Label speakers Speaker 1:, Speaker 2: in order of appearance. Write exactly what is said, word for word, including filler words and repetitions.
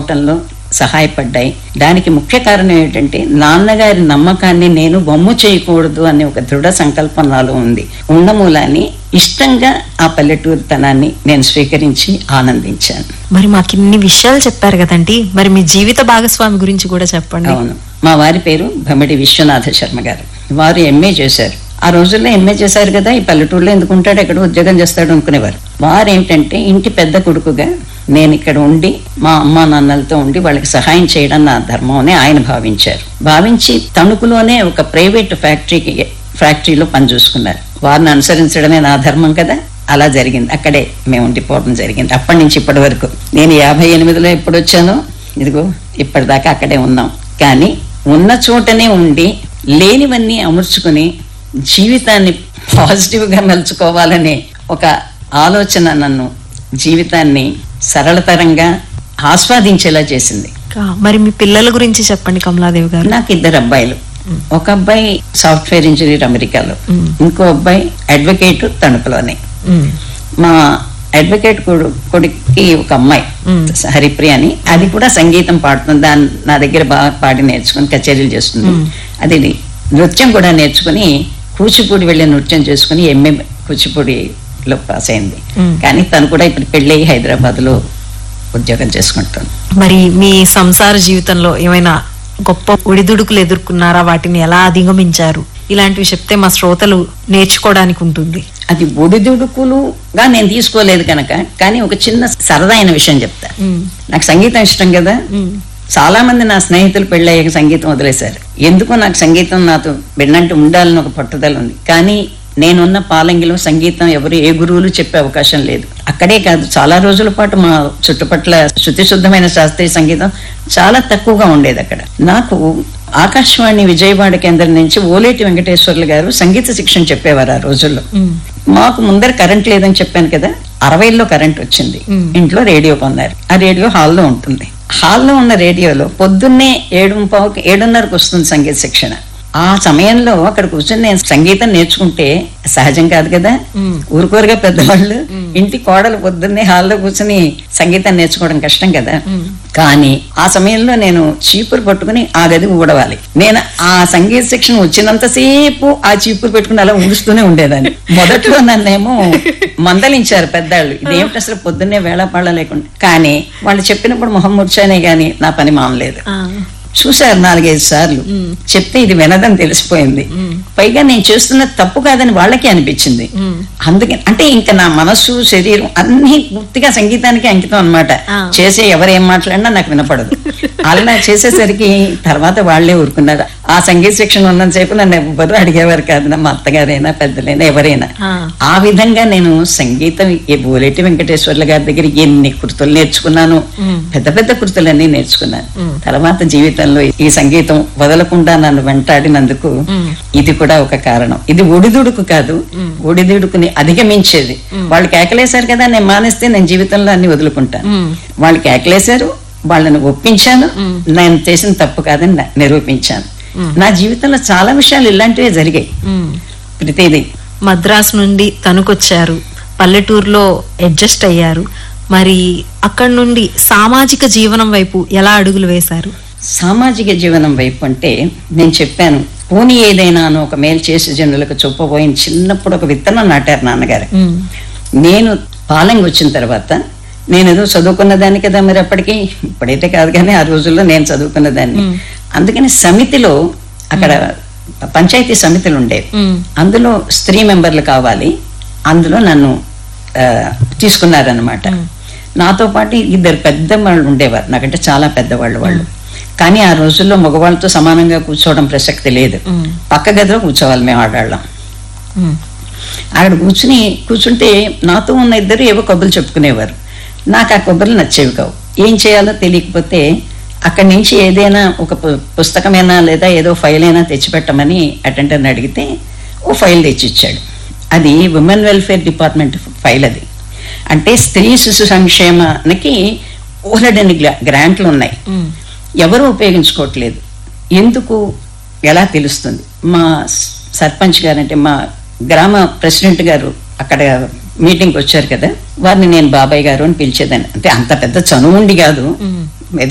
Speaker 1: లో సహాయపడ్డాయి. దానికి ముఖ్య కారణం ఏంటంటే నాన్నగారి నమ్మకాన్ని నేను వమ్ము చేయకూడదు అనే ఒక దృఢ సంకల్పం నాలో ఉంది. ఉన్న మూలాన్ని ఇష్టంగా ఆ పల్లెటూరుతనాన్ని నేను స్వీకరించి ఆనందించాను.
Speaker 2: మరి మాకు ఇన్ని విషయాలు చెప్పారు కదండి, మరి మీ జీవిత భాగస్వామి గురించి కూడా చెప్పండి.
Speaker 1: అవును, మా వారి పేరు భమిడి విశ్వనాథ శర్మ గారు. వారు ఎంఏ చేశారు. ఆ రోజుల్లో ఎంఏ చేశారు కదా, ఈ పల్లెటూరులో ఎందుకు ఉంటాడు, ఎక్కడ ఉద్యోగం చేస్తాడు అనుకునేవారు. వారు ఏంటంటే ఇంటి పెద్ద కొడుకుగా నేను ఇక్కడ ఉండి మా అమ్మా నాన్నలతో ఉండి వాళ్ళకి సహాయం చేయడం నా ధర్మం అని ఆయన భావించారు. భావించి తణుకులోనే ఒక ప్రైవేట్ ఫ్యాక్టరీకి ఫ్యాక్టరీలో పనిచూసుకున్నారు. వారిని అనుసరించడమే నా ధర్మం కదా, అలా జరిగింది. అక్కడే మేము ఉండిపోవడం జరిగింది. అప్పటి నుంచి ఇప్పటి వరకు నేను యాభై ఎనిమిదిలో ఎప్పుడు వచ్చానో ఇదిగో ఇప్పటిదాకా అక్కడే ఉన్నాం. కానీ ఉన్న చోటనే ఉండి లేనివన్నీ అమర్చుకుని జీవితాన్ని పాజిటివ్గా మలుచుకోవాలనే ఒక ఆలోచన నన్ను జీవితాన్ని సరళతరంగా ఆస్వాదించేలా చేసింది.
Speaker 2: మరి మీ పిల్లల గురించి చెప్పండి కమలాదేవి గారు.
Speaker 1: నాకు ఇద్దరు అబ్బాయిలు. ఒక అబ్బాయి సాఫ్ట్వేర్ ఇంజనీర్ అమెరికాలో, ఇంకో అబ్బాయి అడ్వకేట్ తణుకులోనే. మా అడ్వకేట్ కొడుక్కి ఒక అమ్మాయి హరిప్రియ అని, అది కూడా సంగీతం పాడుతుంది. దాన్ని నా దగ్గర బాగా పాడి నేర్చుకుని కచేరీలు చేస్తుంది. అది నృత్యం కూడా నేర్చుకుని కూచిపూడి వెళ్ళి నృత్యం చేసుకుని ఎంఏ కూచిపూడిలో పాస్ అయింది. కానీ తను కూడా ఇప్పుడు పెళ్ళి హైదరాబాద్ లో ఉద్యోగం చేసుకుంటాను.
Speaker 2: మరి మీ సంసార జీవితంలో ఏమైనా గొప్ప ఒడిదుడుకులు ఎదుర్కొన్నారా? వాటిని ఎలా అధిగమించారు? ఇలాంటివి చెప్తే మా శ్రోతలు నేర్చుకోవడానికి ఉంటుంది.
Speaker 1: అది ఒడిదుడుకులుగా నేను తీసుకోలేదు కనుక, కానీ ఒక చిన్న సరదాయిన విషయం చెప్తా. నాకు సంగీతం ఇష్టం కదా, చాలా మంది నా స్నేహితులు పెళ్ళయ్యాక సంగీతం వదిలేశారు. ఎందుకో నాకు సంగీతం నాతో విన్నంటూ ఉండాలని ఒక పట్టుదల ఉంది. కానీ నేనున్న పాలంగిలో సంగీతం ఎవరు ఏ గురువులు చెప్పే అవకాశం లేదు. అక్కడే కాదు, చాలా రోజుల పాటు మా చుట్టుపట్ల శృతి శుద్ధమైన శాస్త్రీయ సంగీతం చాలా తక్కువగా ఉండేది అక్కడ. నాకు ఆకాశవాణి విజయవాడ కేంద్రం నుంచి ఓలేటి వెంకటేశ్వర్లు గారు సంగీత శిక్షణ చెప్పేవారు ఆ రోజుల్లో. మాకు ముందర కరెంట్ లేదని చెప్పాను కదా, అరవైలో కరెంట్ వచ్చింది. ఇంట్లో రేడియో కొన్నారు. ఆ రేడియో హాల్లో ఉంటుంది. హాల్లో ఉన్న రేడియోలో పొద్దున్నే ఏడు పావుకి ఏడున్నరకు వస్తుంది సంగీత శిక్షణ. ఆ సమయంలో అక్కడ కూర్చొని నేను సంగీతం నేర్చుకుంటే సహజం కాదు కదా. ఊరుకోరుగా పెద్దవాళ్ళు ఇంటి కోడలు పొద్దున్నే హాల్లో కూర్చొని సంగీతం నేర్చుకోవడం కష్టం కదా. కానీ ఆ సమయంలో నేను చీపురు పట్టుకుని ఆ గది ఊడవాలి. నేను ఆ సంగీత శిక్షణ వచ్చినంతసేపు ఆ చీపురు పెట్టుకుని అలా ఊడుస్తూనే ఉండేదాన్ని. మొదట్లో నన్నేమో మందలించారు పెద్దాళ్ళు, ఇదేమిటి అసలు పొద్దున్నే వేళాపాళ లేకుండా. కానీ వాళ్ళు చెప్పినప్పుడు మొహం ముర్చానే గాని నా పని మామలేదు. చూశారు నాలుగైదు సార్లు, చెప్తే ఇది వినదని తెలిసిపోయింది. పైగా నేను చేస్తున్న తప్పు కాదని వాళ్ళకి అనిపించింది. అందుకని అంటే ఇంకా నా మనస్సు శరీరం అన్ని పూర్తిగా సంగీతానికి అంకితం అనమాట. చేసే ఎవరేం మాట్లాడినా నాకు వినపడదు. అలా చేసేసరికి తర్వాత వాళ్లే ఊరుకున్నారు. ఆ సంగీత శిక్షణ ఉన్నంతసేపు నన్ను ఎవ్వరూ అడిగేవారు కాదు, మా అత్తగారైనా పెద్దలైనా ఎవరైనా. ఆ విధంగా నేను సంగీతం ఓలేటి వెంకటేశ్వర్ల గారి దగ్గర ఎన్ని కృతులు నేర్చుకున్నాను, పెద్ద పెద్ద కృతులన్నీ నేర్చుకున్నాను. తర్వాత జీవితం ఈ సంగీతం వదలకుండా నన్ను వెంటాడినందుకు ఇది కూడా ఒక కారణం. ఇది ఒడిదుడుకు కాదు, ఒడిదుడుకుని అధిగమించేది. వాళ్ళు కేకలేశారు కదా, నేను మానేస్తే నేను జీవితంలో అన్ని వదులుకుంటాను. వాళ్ళు కేకలేశారు, వాళ్ళని ఒప్పించాను, నేను చేసిన తప్పు కాదని నిరూపించాను. నా జీవితంలో చాలా విషయాలు ఇలాంటివే జరిగాయి. ప్రతిదీ
Speaker 2: మద్రాసు నుండి తణుకొచ్చారు, పల్లెటూరులో అడ్జస్ట్ అయ్యారు. మరి అక్కడి నుండి సామాజిక జీవనం వైపు ఎలా అడుగులు వేశారు?
Speaker 1: సామాజిక జీవనం వైపు అంటే నేను చెప్పాను, పోనీ ఏదైనా ఒక మేలు చేసే జనులకు చొప్పబోయిన చిన్నప్పుడు ఒక విత్తనం నాటారు నాన్నగారు. నేను పాలెంగి వచ్చిన తర్వాత నేను ఏదో చదువుకున్న దాన్ని కదా, మరి అప్పటికి ఇప్పుడైతే కాదు కానీ ఆ రోజుల్లో నేను చదువుకున్న దాన్ని. అందుకని సమితిలో అక్కడ పంచాయతీ సమితులు ఉండేవి, అందులో స్త్రీ మెంబర్లు కావాలి, అందులో నన్ను తీసుకున్నారనమాట. నాతో పాటు ఇద్దరు పెద్ద వాళ్ళు ఉండేవారు, నాకంటే చాలా పెద్దవాళ్ళు వాళ్ళు. కానీ ఆ రోజుల్లో మగవాళ్ళతో సమానంగా కూర్చోవడం ప్రసక్తి లేదు. పక్క గదిలో కూర్చోవాలి మేము ఆడాళ్ళం. అక్కడ కూర్చుని కూర్చుంటే నాతో ఉన్న ఇద్దరు ఏవో కబుర్లు చెప్పుకునేవారు. నాకు ఆ కబుర్లు నచ్చేవి కావు. ఏం చేయాలో తెలియకపోతే అక్కడి నుంచి ఏదైనా ఒక పుస్తకమైనా లేదా ఏదో ఫైల్ అయినా తెచ్చిపెట్టమని అటెండర్ని అడిగితే ఓ ఫైల్ తెచ్చిచ్చాడు. అది ఉమెన్ వెల్ఫేర్ డిపార్ట్మెంట్ ఫైల్. అది అంటే స్త్రీ శిశు సంక్షేమానికి ఓలడని గ్రాంట్లు ఉన్నాయి, ఎవరు ఉపయోగించుకోవట్లేదు. ఎందుకు ఎలా తెలుస్తుంది? మా సర్పంచ్ గారు అంటే మా గ్రామ ప్రెసిడెంట్ గారు అక్కడ మీటింగ్కి వచ్చారు కదా, వారిని నేను బాబాయ్ గారు అని పిలిచేదాన్ని. అంటే అంత పెద్ద చనువు ఉండి కాదు,